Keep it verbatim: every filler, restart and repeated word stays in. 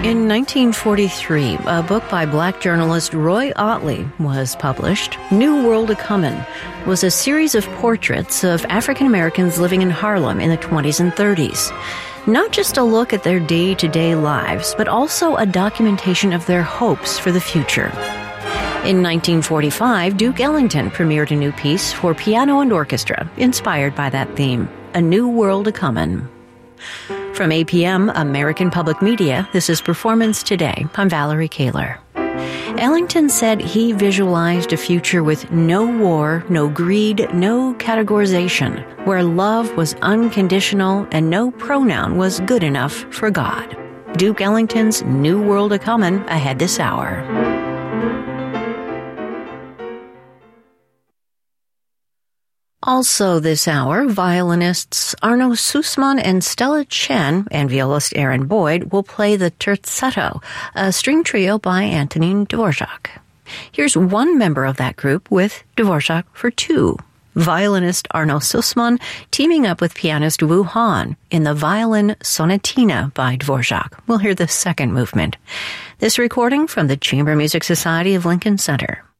In nineteen forty-three, a book by black journalist Roy Ottley was published. New World A-Comin' was a series of portraits of African Americans living in Harlem in the twenties and thirties. Not just a look at their day-to-day lives, but also a documentation of their hopes for the future. In nineteen forty-five, Duke Ellington premiered a new piece for piano and orchestra, inspired by that theme, A New World A-Comin'. From A P M, American Public Media, this is Performance Today. I'm Valerie Kaler. Ellington said he visualized a future with no war, no greed, no categorization, where love was unconditional and no pronoun was good enough for God. Duke Ellington's New World A-Comin' ahead this hour. Also this hour, violinists Arno Sussman and Stella Chen and violist Aaron Boyd will play the Terzetto, a string trio by Antonin Dvorak. Here's one member of that group with Dvorak for two. Violinist Arno Sussman teaming up with pianist Wu Han in the Violin Sonatina by Dvorak. We'll hear the second movement. This recording from the Chamber Music Society of Lincoln Center.